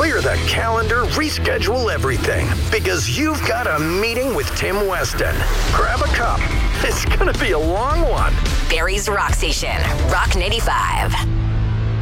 Clear the calendar, reschedule everything, because you've got a meeting with Tim Weston. Grab a cup. It's going to be a long one. Barrie's Rock Station, Rock 95.